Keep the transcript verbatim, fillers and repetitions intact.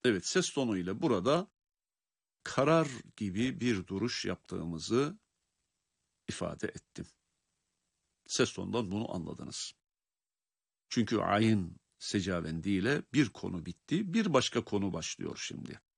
Evet, ses tonuyla burada karar gibi bir duruş yaptığımızı ifade ettim. Ses tonundan bunu anladınız. Çünkü ayn secavendi ile bir konu bitti, bir başka konu başlıyor şimdi.